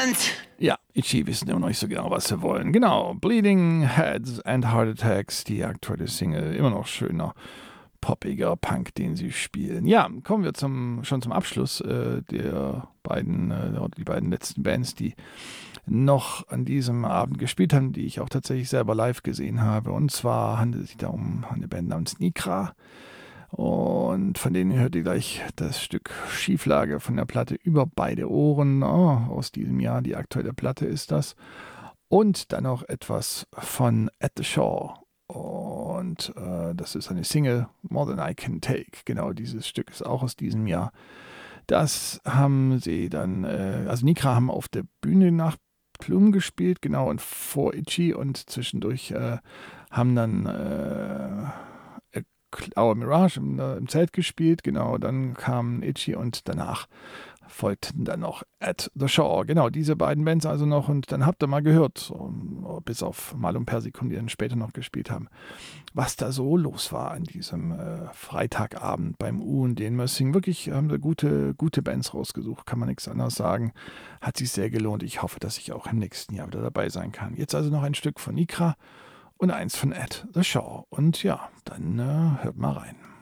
Ja, Itchy wissen immer noch nicht so genau, was sie wollen. Genau, Bleeding Heads and Heart Attacks, die aktuelle Single, immer noch schöner, poppiger Punk, den sie spielen. Ja, kommen wir schon zum Abschluss der beiden, die beiden letzten Bands, die noch an diesem Abend gespielt haben, die ich auch tatsächlich selber live gesehen habe. Und zwar handelt es sich da um eine Band namens Nikra. Und von denen hört ihr gleich das Stück Schieflage von der Platte Über beide Ohren aus diesem Jahr. Die aktuelle Platte ist das. Und dann noch etwas von At the Shore. Und das ist eine Single, More Than I Can Take. Genau, dieses Stück ist auch aus diesem Jahr. Das haben sie dann, also Nikra haben auf der Bühne nach Plum gespielt, genau, und vor Itchy, und zwischendurch haben dann Our Mirage im Zelt gespielt, genau, dann kam Itchy und danach folgten dann noch At the Shore. Genau, diese beiden Bands also noch, und dann habt ihr mal gehört, so, bis auf Malum Persicum, die dann später noch gespielt haben, was da so los war an diesem Freitagabend beim U&D in Mössing. Wirklich haben sie gute Bands rausgesucht, kann man nichts anderes sagen. Hat sich sehr gelohnt. Ich hoffe, dass ich auch im nächsten Jahr wieder dabei sein kann. Jetzt also noch ein Stück von Nikra und eins von At the Shore. Und ja, dann hört mal rein.